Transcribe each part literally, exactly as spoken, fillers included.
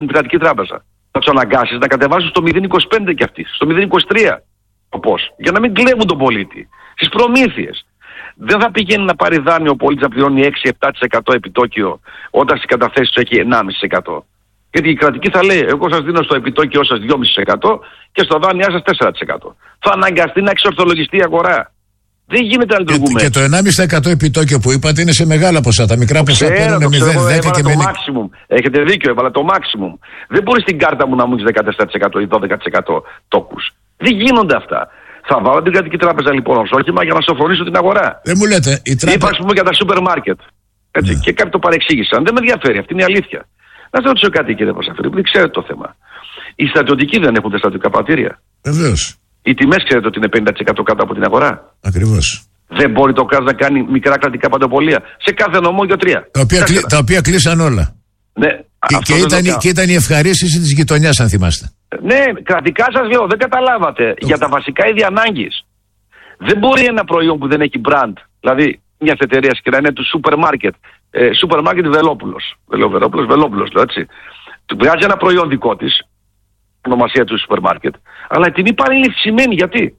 την κρατική τράπεζα. Θα τους αναγκάσεις να κατεβάσουν στο μηδέν κόμμα είκοσι πέντε και αυτοί, στο μηδέν κόμμα είκοσι τρία. Πώς? Για να μην κλέβουν τον πολίτη. Στις προμήθειες. Δεν θα πηγαίνει να πάρει δάνειο ο πολίτης να πληρώνει έξι με επτά τοις εκατό επιτόκιο όταν στις καταθέσεις του έχει ενάμιση τοις εκατό. Γιατί η κρατική θα λέει: εγώ σας δίνω στο επιτόκιο σας δυόμισι τοις εκατό και στο δάνειά σας τέσσερα τοις εκατό. Θα αναγκαστεί να εξορθολογιστεί η αγορά. Δεν γίνεται να λειτουργούμε. Και, και το ενάμιση τοις εκατό επιτόκιο που είπατε είναι σε μεγάλα ποσά. Τα μικρά ποσά παίρνουν μηδέν δέκα και μένει. Έχετε δίκιο, έβαλα το maximum. Δεν μπορεί στην κάρτα μου να μου έχει δεκατέσσερα τοις εκατό ή δώδεκα τοις εκατό τόκους. Δεν γίνονται αυτά. Θα βάλω την κρατική τράπεζα λοιπόν ως όχημα για να σοφρονήσω την αγορά. Δεν μου λέτε. Η τράπεζα... Είπα, ας πούμε, για τα σούπερ μάρκετ. Έτσι. Ναι. Και κάποιοι το παρεξήγησαν. Δεν με ενδιαφέρει. Αυτή είναι η αλήθεια. Να σας ρωτήσω κάτι, κύριε Πασαφρή, επειδή ξέρετε το θέμα. Οι στρατιωτικοί δεν έχουν τα στρατιωτικά πρατήρια. Βεβαίως. Οι τιμές ξέρετε ότι είναι πενήντα τοις εκατό κάτω από την αγορά. Ακριβώς. Δεν μπορεί το κράτος να κάνει μικρά κρατικά παντοπολία. Σε κάθε νομό για τρία. Τα οποία, κλει... τα οποία κλείσαν όλα. Ναι. Και, και, ήταν, και ήταν η ευχαρίστηση της γειτονιάς, αν θυμάστε. Ναι, κρατικά σας λέω, δεν καταλάβατε. Το... Για τα βασικά είδη ανάγκης. Δεν μπορεί ένα προϊόν που δεν έχει brand, δηλαδή μια εταιρεία και να είναι του σούπερ μάρκετ. Σούπερ μάρκετ Βελόπουλος. Βελόπουλος, Βελόπουλος, λέω έτσι. Του βγάζει ένα προϊόν δικό της, ονομασία του σούπερ μάρκετ, αλλά η τιμή πάλι είναι αυξημένη. Γιατί?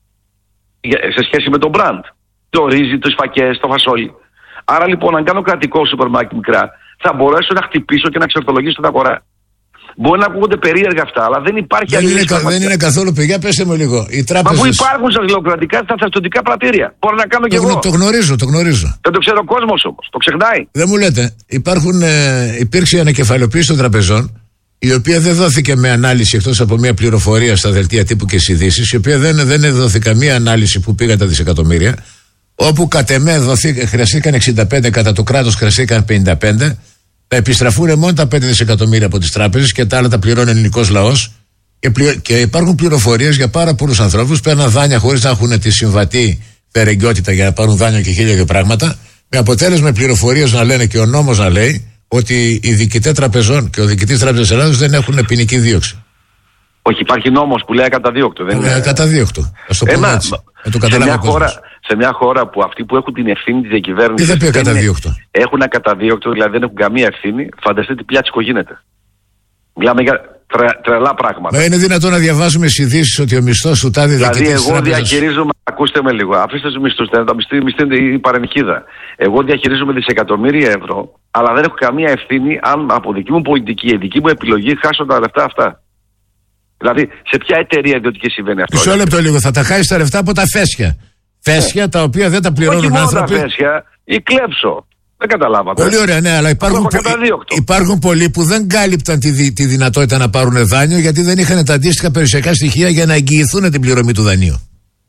Για, σε σχέση με το brand. Το ρύζι, τις φακές, το φασόλι. Άρα λοιπόν, αν κάνω κρατικό σούπερ μάρκετ μικρά, θα μπορέσω να χτυπήσω και να εξορθολογήσω την αγορά. Μπορεί να ακούγονται περίεργα αυτά, αλλά δεν υπάρχει δεν, είναι, κα, δεν είναι καθόλου παιδιά, πέστε μου λίγο. Οι τράπεζες... Μα που υπάρχουν σας λέω κρατικά στα στρατιωτικά πρατήρια. Μπορώ να κάνω το, κι εγώ. Το γνωρίζω, το γνωρίζω. Δεν το ξέρω ο κόσμος όμως. Το ξεχνάει. Δεν μου λέτε, υπάρχουν, ε, υπήρξε ανακεφαλαιοποίηση των τραπεζών, η οποία δεν δόθηκε με ανάλυση εκτός από μια πληροφορία στα δελτία τύπου και στις ειδήσεις, η οποία δεν, δεν έδωσε καμία ανάλυση που πήγαν τα δισεκατομμύρια, όπου κατ' εμέ χρειαστήκαν εξήντα πέντε, κατά το κράτος χρειαστήκαν πενήντα πέντε. Θα επιστραφούν μόνο τα πέντε δισεκατομμύρια από τις τράπεζες και τα άλλα τα πληρώνει ο ελληνικός λαός. Και, πληρο... και υπάρχουν πληροφορίες για πάρα πολλούς ανθρώπους που παίρνουν δάνεια χωρίς να έχουν τη συμβατή φερεγγιότητα για να πάρουν δάνεια και χίλια και πράγματα. Με αποτέλεσμα πληροφορίες να λένε και ο νόμος να λέει ότι οι διοικητές τραπεζών και ο διοικητής Τράπεζας Ελλάδος δεν έχουν ποινική δίωξη. Όχι, υπάρχει νόμος που λέει ακαταδίωκτο. Δεν είναι ακαταδίωκτο. Ας το πούμε έτσι. Να το καταλάβει ο κόσμος. Σε μια χώρα που αυτοί που έχουν την ευθύνη της διακυβέρνησης. Τι θα πει ακαταδίωκτο? Έχουν ακαταδίωκτο, δηλαδή δεν έχουν καμία ευθύνη. Φανταστείτε τι πλιάτσικο γίνεται. Μιλάμε για τρε, τρελά πράγματα. Μα είναι δυνατόν να διαβάζουμε στις ειδήσεις ότι ο μισθός του τάδε διοικητής Δηλαδή, εγώ τράπεζας... διαχειρίζομαι. Ακούστε με λίγο. Αφήστε τους μισθούς. Τα μισθή είναι η παρενυχίδα. Εγώ διαχειρίζομαι δισεκατομμύρια ευρώ, αλλά δεν έχω καμία ευθύνη αν από δική μου πολιτική, η δική μου επιλογή χάσω τα λεφτά αυτά. Δηλαδή, σε ποια εταιρεία ιδιωτική συμβαίνει αυτό? Μισό λεπτό λίγο. Θα τα χάσει τα λεφτά από τα φέσια. Φέσια ε. τα οποία δεν τα πληρώνουν όχι άνθρωποι. Όχι μόνο τα φέσια, ή κλέψω. Δεν καταλάβατε. Πολύ ωραία, ναι, αλλά υπάρχουν, πο... υπάρχουν πολλοί που δεν κάλυπταν τη, δι... τη δυνατότητα να πάρουν δάνειο γιατί δεν είχαν τα αντίστοιχα περιουσιακά στοιχεία για να εγγυηθούν την πληρωμή του δανείου.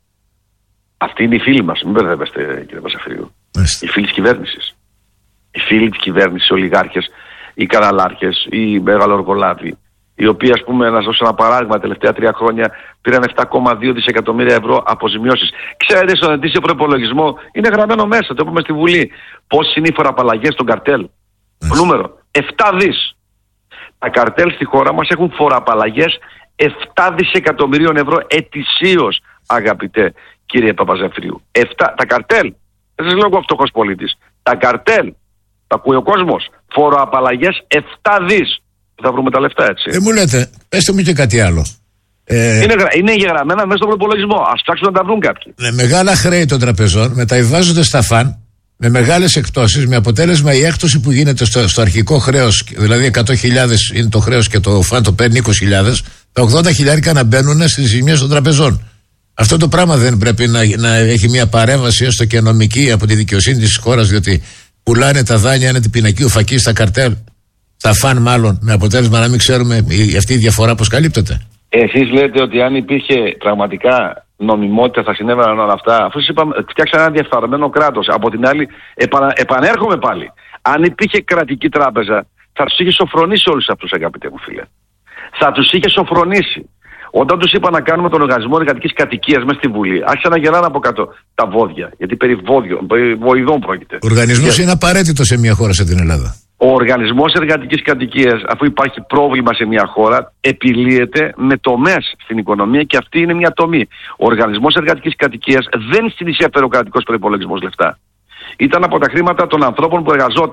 Αυτοί είναι οι φίλοι μας, μην μπερδεύεστε κύριε Πασαφρίου. Οι φίλοι της κυβέρνησης. Οι φίλοι της κυβέρνησης, οι ολιγάρχες, οι καναλάρχες, οι μεγαλοργολάβοι, οι οποίοι, ας πούμε, να σας δώσω ένα παράδειγμα, τα τελευταία τρία χρόνια πήραν επτά κόμμα δύο δισεκατομμύρια ευρώ αποζημιώσεις. Ξέρετε, στον ετήσιο προϋπολογισμό είναι γραμμένο μέσα, το είπαμε στη Βουλή. Πόσες είναι οι φοροαπαλλαγές στον καρτέλ? Το νούμερο επτά δις. Τα καρτέλ στη χώρα μας έχουν φοροαπαλλαγές επτά δισεκατομμυρίων ευρώ ετησίως, αγαπητέ κύριε Παπαζαφρίου. επτά, τα καρτέλ. Δεν σας λέω εγώ φτωχός πολίτης. Τα καρτέλ, τα ακούει ο κόσμος, φοροαπαλλαγές επτά δις. Θα βρούμε τα λεφτά, έτσι. Δεν μου λέτε, πέστε μου και κάτι άλλο. Ε, είναι, είναι γεγραμμένα μέσα στον προπολογισμό. Ας ψάξουν να τα βρουν κάποιοι. Με μεγάλα χρέη των τραπεζών μεταβιβάζονται στα φαν με μεγάλες εκπτώσεις, με αποτέλεσμα η έκπτωση που γίνεται στο, στο αρχικό χρέος, δηλαδή εκατό χιλιάδες είναι το χρέος και το φαν το παίρνει είκοσι χιλιάδες, τα ογδόντα χιλιάρικα να μπαίνουν στις ζημιές των τραπεζών. Αυτό το πράγμα δεν πρέπει να, να έχει μια παρέμβαση έστω και νομική από τη δικαιοσύνη της χώρας, διότι πουλάνε τα δάνεια, είναι την πινακή ο φακής στα καρτέλ. Θα φαν μάλλον, με αποτέλεσμα να μην ξέρουμε αυτή η διαφορά πως καλύπτεται. Εσείς λέτε ότι αν υπήρχε πραγματικά νομιμότητα θα συνέβαιναν όλα αυτά. Αφού σας είπαμε, φτιάξαν ένα διαφθαρμένο κράτος. Από την άλλη, επανα, επανέρχομαι πάλι. Αν υπήρχε κρατική τράπεζα, θα τους είχε σοφρονήσει όλους αυτούς, αγαπητέ μου φίλε. Θα τους είχε σοφρονήσει. Όταν τους είπα να κάνουμε τον οργανισμό εργατικής κατοικίας μέσα στη Βουλή, άρχισαν να γελάνε από κάτω τα βόδια. Γιατί περί, βόδιων, περί βοηδών πρόκειται. Ο οργανισμός και... είναι απαραίτητο σε μια χώρα σαν την Ελλάδα. Ο οργανισμός εργατικής κατοικίας, αφού υπάρχει πρόβλημα σε μια χώρα, επιλύεται με τομές στην οικονομία και αυτή είναι μια τομή. Ο οργανισμός εργατικής κατοικίας δεν συνεισέφερε ο κρατικός προϋπολογισμός λεφτά. Ήταν από τα χρήματα των ανθρώπων που εργαζόταν.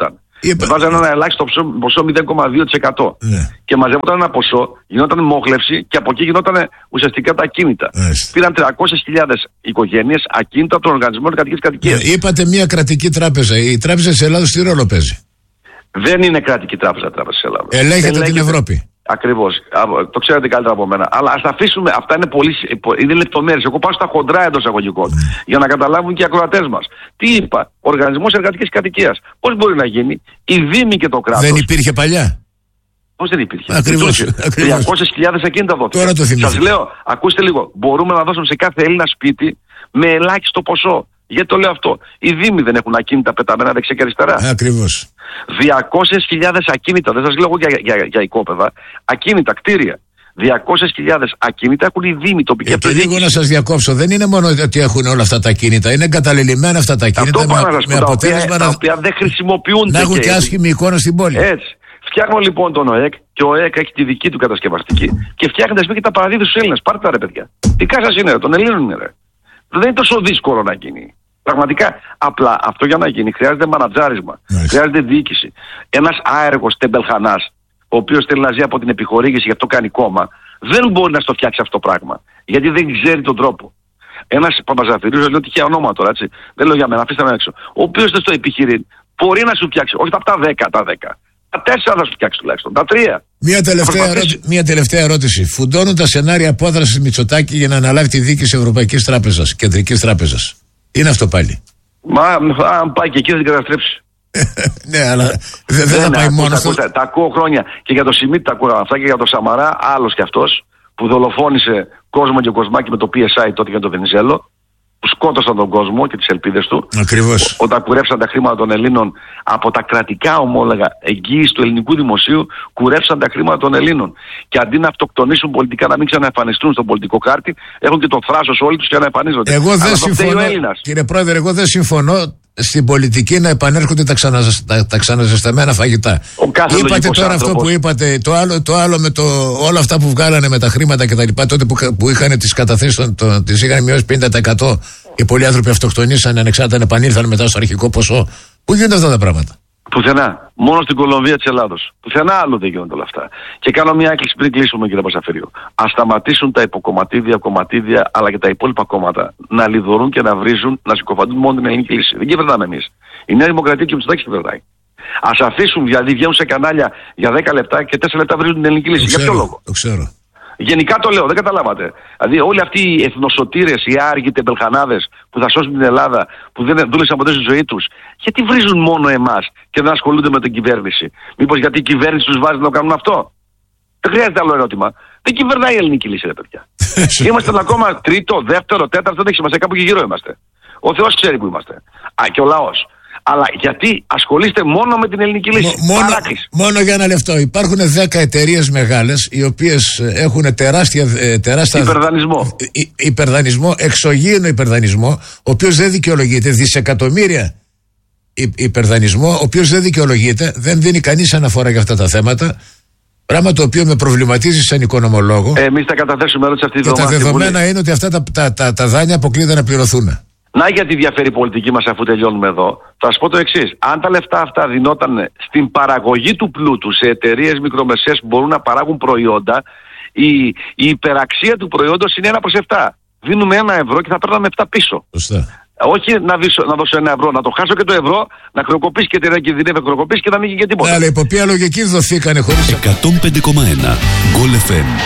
Είπα... Βάζανε ένα ελάχιστο ποσό μηδέν κόμμα δύο τοις εκατό. Ναι. Και μαζεύονταν ένα ποσό, γινόταν μόχλευση και από εκεί γινόταν ουσιαστικά τα ακίνητα. Έστε. Πήραν τριακόσιες χιλιάδες οικογένειες ακίνητα από τον Οργανισμό Εργατικής Κατοικίας. Ναι, είπατε μια κρατική τράπεζα. Η Τράπεζα της Ελλάδος τι ρόλο παίζει? Δεν είναι κρατική τράπεζα η Τράπεζα της Ελλάδος. Ελέγχεται, Ελέγχεται την Ευρώπη. Ακριβώς. Το ξέρετε καλύτερα από μένα. Αλλά ας τα αφήσουμε. Αυτά είναι, πολύ, είναι λεπτομέρειες. Εγώ πάω στα χοντρά εντός εισαγωγικών. Mm. Για να καταλάβουν και οι ακροατές μας. Τι είπα, Οργανισμός Εργατικής Κατοικίας. Πώς μπορεί να γίνει? Οι Δήμοι και το κράτος. Δεν υπήρχε παλιά. Πώς δεν υπήρχε? Ακριβώς. τριακόσιες χιλιάδες ακίνητα δόθηκαν. Τώρα το θυμήθηκα. Σας λέω, ακούστε λίγο. Μπορούμε να δώσουμε σε κάθε Έλληνα σπίτι με ελάχιστο ποσό. Γιατί το λέω αυτό? Οι Δήμοι δεν έχουν ακίνητα πεταμένα δεξιά και αριστερά. Ακριβώς. διακόσιες χιλιάδες ακίνητα, δεν σας λέω εγώ για, για, για οικόπεδα, ακίνητα, κτίρια. διακόσιες χιλιάδες ακίνητα έχουν οι Δήμοι, τοπική ε, αυτοδιοίκηση. Λίγο να σας διακόψω, δεν είναι μόνο ότι έχουν όλα αυτά τα ακίνητα, είναι εγκαταλελειμμένα αυτά τα ακίνητα. Αυτό με, με, με αποτέλεσμα τα, να, τα οποία δεν χρησιμοποιούνται. Να έχουν και, και άσχημη εικόνα στην πόλη. Έτσι. Φτιάχνω λοιπόν τον ΟΕΚ και ο ΟΕΚ έχει τη δική του κατασκευαστική και φτιάχνει τα σπίτια και τα παραδίδει στους Έλληνες. Πάρτε τα ρε παιδιά. Τι κάσας είναι, ρε, των Ελλήνων είναι ρε. Δεν είναι τόσο δύσκολο να γίνει. Πραγματικά, απλά αυτό για να γίνει χρειάζεται μανατζάρισμα, nice. Χρειάζεται διοίκηση. Ένας άεργος τεμπελχανάς, ο οποίος θέλει να ζει από την επιχορήγηση, γι' αυτό κάνει κόμμα, δεν μπορεί να στο φτιάξει αυτό το πράγμα. Γιατί δεν ξέρει τον τρόπο. Ένας Παπαζαφυρίου, λέω τυχαία ονόμα τώρα, έτσι. Δεν λέω για μένα, αφήστε με έξω. Ο οποίος δεν στο επιχειρεί, μπορεί να σου φτιάξει, όχι από τα δέκα, τα δέκα. Τα τέσσερα θα σου φτιάξει τουλάχιστον. Τα τρία. Μια τελευταία, ερώτη, μια τελευταία ερώτηση. Φουντώνουν τα σενάρια απόδρασης Μητσοτάκη για να αναλάβει τη διοίκηση Ευρωπαϊκής Τράπεζας, Κεντρικής Τράπεζας. Είναι αυτό πάλι? Μα αν πάει και εκεί θα την καταστρέψει. Ναι, αλλά δεν δε θα πάει μόνο αυτό. Τα ακούω χρόνια και για το Σιμίτη τα ακούω αυτά και για το Σαμαρά, άλλος κι αυτός που δολοφόνησε κόσμο και κοσμάκι με το πι ες άι τότε για τον Βενιζέλο, που σκότωσαν τον κόσμο και τις ελπίδες του. Ακριβώς. Όταν κουρέψαν τα χρήματα των Ελλήνων από τα κρατικά ομόλογα εγγύηση του ελληνικού δημοσίου, κουρέψαν τα χρήματα των Ελλήνων. Και αντί να αυτοκτονήσουν πολιτικά, να μην ξαναεμφανιστούν στον πολιτικό χάρτη, έχουν και το θράσος όλοι τους και να εμφανίζονται. Εγώ δεν συμφωνώ. Κύριε Πρόεδρε, εγώ δεν συμφωνώ στην πολιτική να επανέρχονται τα, ξαναζε, τα, τα ξαναζεσταμένα φαγητά. Είπατε τώρα άνθρωπος. Αυτό που είπατε, το άλλο, το άλλο με το, όλα αυτά που βγάλανε με τα χρήματα και τα λοιπά, τότε που, που είχαν τις καταθέσεις, τις είχαν μειώσει πενήντα τοις εκατό και πολλοί άνθρωποι αυτοκτονήσαν ανεξάρτητα, επανήλθαν μετά στο αρχικό ποσό. Πού γίνονται αυτά τα πράγματα? Πουθενά. Μόνο στην Κολομβία της Ελλάδος. Πουθενά άλλο δεν γίνονται όλα αυτά. Και κάνω μια έκκληση πριν κλείσουμε, κύριε Πασαφύριο. Ας σταματήσουν τα υποκομματίδια, κομματίδια, αλλά και τα υπόλοιπα κόμματα να λιδωρούν και να βρίζουν, να συκοφαντούν μόνο την ελληνική λύση. Δεν κυβερνάμε εμείς. Η Νέα Δημοκρατία και ο Μητσοτάκης κυβερνάει. Ας αφήσουν, δηλαδή βγαίνουν σε κανάλια για δέκα λεπτά και τέσσερα λεπτά βρίζουν την ελληνική λύση. Το για ξέρω, ποιο λόγο? Το ξέρω. Γενικά το λέω, δεν καταλάβατε. Δηλαδή, όλοι αυτοί οι εθνοσωτήρες, οι άργοι τεμπελχανάδες που θα σώσουν την Ελλάδα, που δεν δούλεψαν ποτέ στη ζωή τους, γιατί βρίζουν μόνο εμάς και δεν ασχολούνται με την κυβέρνηση? Μήπως γιατί η κυβέρνηση τους βάζει να το κάνουν αυτό? Δεν χρειάζεται άλλο ερώτημα. Δεν κυβερνάει η ελληνική λύση, ρε παιδιά. Είμαστε ακόμα τρίτο, δεύτερο, τέταρτο, δεν έχει σημασία, κάπου και γύρω είμαστε. Ο Θεός ξέρει που είμαστε. Α, και ο λαός. Αλλά γιατί ασχολείστε μόνο με την ελληνική λύση? Μόνο, μόνο για ένα λεπτό. Υπάρχουν δέκα εταιρείες μεγάλες οι οποίες έχουν τεράστια, τεράστια υπερδανισμό. Υ, υπερδανισμό, εξωγήινο υπερδανισμό, ο οποίος δεν δικαιολογείται, δισεκατομμύρια υ, υπερδανισμό, ο οποίος δεν δικαιολογείται, δεν δίνει κανείς αναφορά για αυτά τα θέματα. Πράγμα το οποίο με προβληματίζει σαν οικονομολόγο. Ε, εμείς θα καταθέσουμε ερώτηση αυτή τη βδομάδα. Και τα δεδομένα είναι ότι αυτά τα, τα, τα, τα δάνεια αποκλείεται να πληρωθούν. Να γιατί διαφέρει η πολιτική μας αφού τελειώνουμε εδώ. Θα σας πω το εξής. Αν τα λεφτά αυτά δινόταν στην παραγωγή του πλούτου σε εταιρείες μικρομεσαίες που μπορούν να παράγουν προϊόντα, η, η υπεραξία του προϊόντος είναι ένα προς επτά. Δίνουμε ένα ευρώ και θα παίρναμε επτά πίσω. Σωστά. Όχι να, δίσω, να δώσω ένα ευρώ, να το χάσω και το ευρώ, να χρεοκοπήσει και εταιρεία κινδυνεύει να χρεοκοπήσει και να μην γίνει και τίποτα. Ναι, αλλά υπό ποια λογική δοθήκανε χωρίς... εκατόν πέντε κόμμα ένα Goal εφ εμ.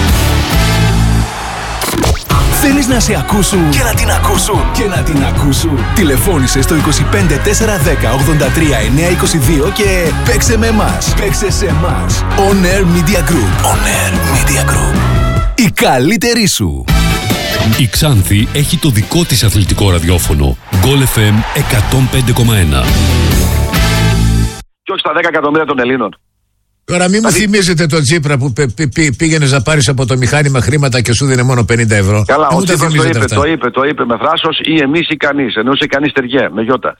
Θέλεις να σε ακούσουν και να την ακούσουν και να την ακούσουν? Τηλεφώνησε στο είκοσι πέντε τετρακόσια δέκα ογδόντα τρία εννιακόσια είκοσι δύο και παίξε με εμάς. Παίξε σε εμάς. On Air Media Group. On Air Media Group. Η καλύτερη σου. Η Ξάνθη έχει το δικό της αθλητικό ραδιόφωνο. Goal εφ εμ εκατόν πέντε κόμμα ένα. Και όχι στα δέκα εκατομμύρια των Ελλήνων. Τώρα μην μου θυμίζετε τον Τσίπρα που πήγαινες να πάρεις από το μηχάνημα χρήματα και σου δίνε μόνο πενήντα ευρώ. Καλά, ο Τσίπρας το είπε, το είπε, το είπε με θράσος ή εμείς ή κανείς. Εννοούσε κανείς Τεριέ, με γιώτα.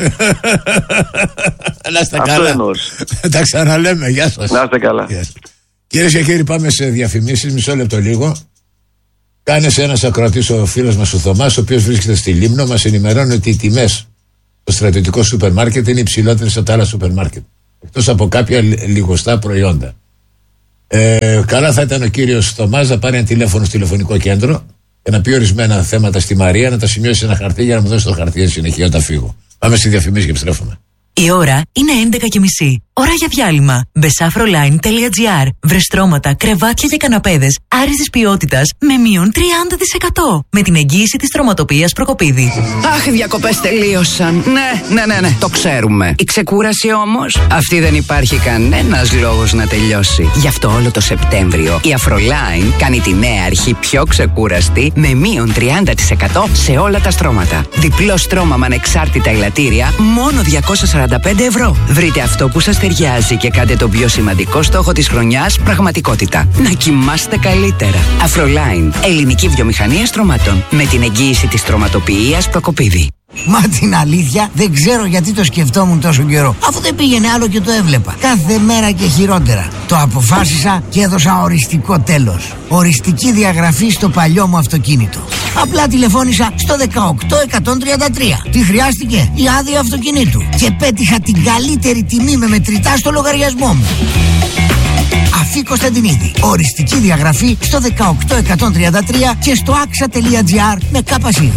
Να είστε καλά. Τα ξαναλέμε, γεια σας. Να είστε καλά. Κυρίες και κύριοι, πάμε σε διαφημίσεις, μισό λεπτό λίγο. Κάνε ένας ακροατής ο φίλος μας ο Θωμάς, ο οποίος βρίσκεται στη Λίμνο, μας ενημερώνει ότι οι τιμές Το στρατιωτικό σούπερ μάρκετ είναι υψηλότερη από τα άλλα σούπερ μάρκετ. Εκτός από κάποια λιγοστά προϊόντα. Ε, καλά θα ήταν ο κύριος Θωμάς να πάρει ένα τηλέφωνο στο τηλεφωνικό κέντρο και να πει ορισμένα θέματα στη Μαρία, να τα σημειώσει σε ένα χαρτί για να μου δώσει το χαρτί εν συνεχεία όταν φύγω. Πάμε στη διαφημίση και επιστρέφουμε. Η ώρα είναι έντεκα και μισή. Ώρα για διάλειμμα. μπεσάφροline τελεία τζι άρ. Βρεστρώματα, κρεβάτια και καναπέδες άριστης ποιότητας με μείον τριάντα τοις εκατό. Με την εγγύηση της Τροματοποιίας Προκοπίδη. Αχ, οι διακοπές τελείωσαν. Ναι, ναι, ναι, ναι, το ξέρουμε. Η ξεκούραση όμως, αυτή δεν υπάρχει κανένας λόγος να τελειώσει. Γι' αυτό όλο το Σεπτέμβριο η Afroline κάνει τη νέα αρχή πιο ξεκούραστη με μείον τριάντα τοις εκατό σε όλα τα στρώματα. Διπλό στρώμα με ανεξάρτητα ελαττήρια, μόνο διακόσια σαράντα πέντε ευρώ. Βρείτε αυτό που σας ταιριάζει και κάντε τον πιο σημαντικό στόχο της χρονιάς πραγματικότητα. Να κοιμάστε καλύτερα. Afroline, ελληνική βιομηχανία στρωμάτων. Με την εγγύηση της Τροματοποιίας Προκοπίδη. Μα την αλήθεια δεν ξέρω γιατί το σκεφτόμουν τόσο καιρό. Αφού δεν πήγαινε άλλο και το έβλεπα. Κάθε μέρα και χειρότερα. Το αποφάσισα και έδωσα οριστικό τέλος. Οριστική διαγραφή στο παλιό μου αυτοκίνητο. Απλά τηλεφώνησα στο δεκαοκτώ εκατόν τριάντα τρία. Τι χρειάστηκε? Η άδεια αυτοκινήτου. Και πέτυχα την καλύτερη τιμή με μετρητά στο λογαριασμό μου. Αφή Κωνσταντινίδη. Οριστική διαγραφή στο δεκαοκτώ εκατόν τριάντα τρία και στο άξα τελεία τζι άρ με κάπα σίγμα.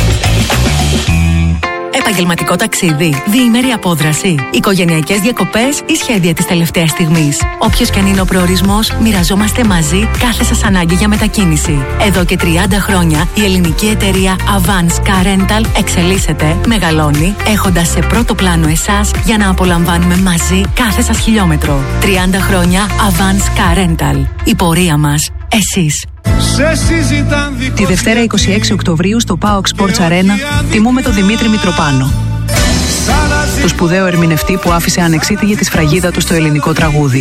Επαγγελματικό ταξίδι, διήμερη απόδραση, οικογενειακές διακοπές ή σχέδια της τελευταίας στιγμής. Όποιος και αν είναι ο προορισμός, μοιραζόμαστε μαζί κάθε σας ανάγκη για μετακίνηση. Εδώ και τριάντα χρόνια η ελληνική εταιρεία Avance Car Rental εξελίσσεται, μεγαλώνει, έχοντας σε πρώτο πλάνο εσάς για να απολαμβάνουμε μαζί κάθε σας χιλιόμετρο. τριάντα χρόνια Avance Car Rental. Η πορεία μας, εσείς. Τη Δευτέρα είκοσι έξι Οκτωβρίου στο PAOK Sports Arena τιμούμε τον Δημήτρη Μητροπάνο, το σπουδαίο ερμηνευτή που άφησε ανεξίτηλη τη σφραγίδα του στο ελληνικό τραγούδι.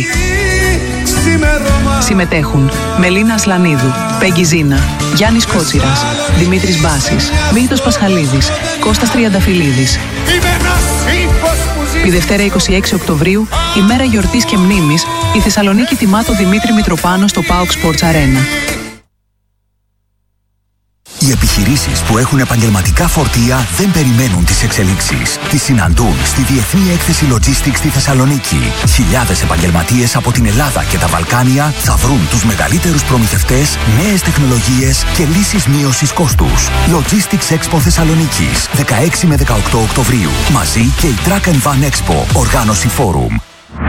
Συμμετέχουν Μελίνα Ασλανίδου, Πέγγι Ζίνα, Γιάννης Κότσιρας, Δημήτρης Μπάσης, Μίλτος Πασχαλίδης, Κώστας Τριανταφυλλίδης. Τη Δευτέρα είκοσι έξι Οκτωβρίου, ημέρα γιορτής και μνήμης, η Θεσσαλονίκη τιμά τον Δημήτρη Μητροπάνο στο PAOK Sports Arena. Οι επιχειρήσεις που έχουν επαγγελματικά φορτία δεν περιμένουν τις εξελίξεις. Τις συναντούν στη Διεθνή Έκθεση Logistics στη Θεσσαλονίκη. Χιλιάδες επαγγελματίες από την Ελλάδα και τα Βαλκάνια θα βρουν τους μεγαλύτερους προμηθευτές, νέες τεχνολογίες και λύσεις μείωσης κόστους. Logistics Expo Θεσσαλονίκης, δεκαέξι με δεκαοκτώ Οκτωβρίου. Μαζί και η Truck and Van Expo, οργάνωση Forum.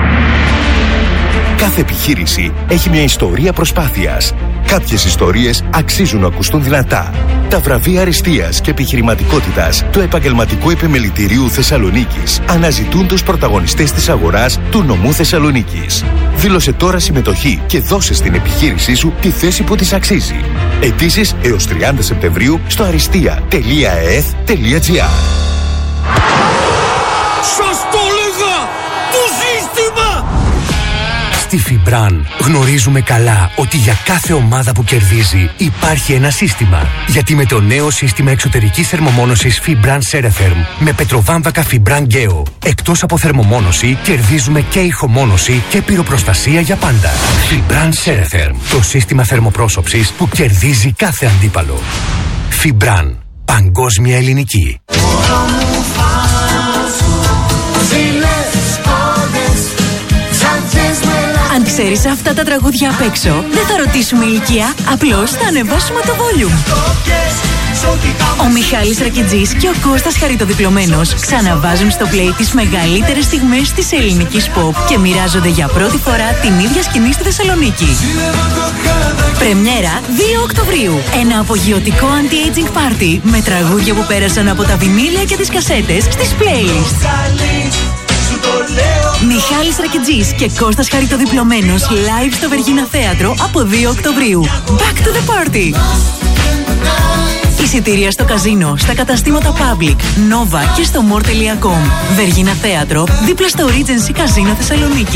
Κάθε επιχείρηση έχει μια ιστορία προσπάθειας. Κάποιες ιστορίες αξίζουν να ακουστούν δυνατά. Τα βραβεία αριστείας και επιχειρηματικότητας του Επαγγελματικού Επιμελητηρίου Θεσσαλονίκης αναζητούν τους πρωταγωνιστές της αγοράς του νομού Θεσσαλονίκης. Δήλωσε τώρα συμμετοχή και δώσε στην επιχείρησή σου τη θέση που της αξίζει. Αιτήσεις έως τριάντα Σεπτεμβρίου στο αριστεία τελεία ε ε θ τελεία τζι άρ. Σας το έλεγα! Το σύστημα! Στη Φιμπραν γνωρίζουμε καλά ότι για κάθε ομάδα που κερδίζει υπάρχει ένα σύστημα. Γιατί με το νέο σύστημα εξωτερικής θερμομόνωσης Fibran Ceretherm με πετροβάμβακα Fibran Geo, εκτός από θερμομόνωση κερδίζουμε και ηχομόνωση και πυροπροστασία για πάντα. Fibran Ceretherm, το σύστημα θερμοπρόσωψης που κερδίζει κάθε αντίπαλο. Fibran, παγκόσμια ελληνική. Αν ξέρεις αυτά τα τραγούδια απ' έξω, δεν θα ρωτήσουμε ηλικία, απλώς θα ανεβάσουμε το volume. Ο Μιχάλης Ρακιτζής και ο Κώστας Χαριτοδιπλωμένος ξαναβάζουν στο play τις μεγαλύτερες στιγμές της ελληνικής pop και μοιράζονται για πρώτη φορά την ίδια σκηνή στη Θεσσαλονίκη. Πρεμιέρα δύο Οκτωβρίου. Ένα απογειωτικό anti-aging party με τραγούδια που πέρασαν από τα βινίλια και τις κασέτες στις playlists. Μιχάλης Ρακιτζής και Κώστας Χαριτοδιπλωμένος live στο Βεργίνα Θέατρο από δύο Οκτωβρίου. Back to the party! Εισιτήρια στο καζίνο, στα καταστήματα Public, Nova και στο more τελεία com. Βεργίνα Θέατρο, δίπλα στο Regency Καζίνο Θεσσαλονίκη.